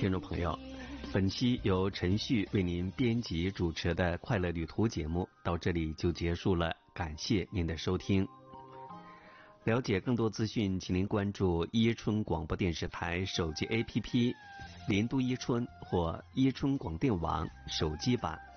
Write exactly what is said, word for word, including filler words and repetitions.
听众朋友，本期由陈旭为您编辑主持的快乐旅途节目到这里就结束了，感谢您的收听。了解更多资讯，请您关注伊春广播电视台手机 A P P 林都伊春或伊春广电网手机版。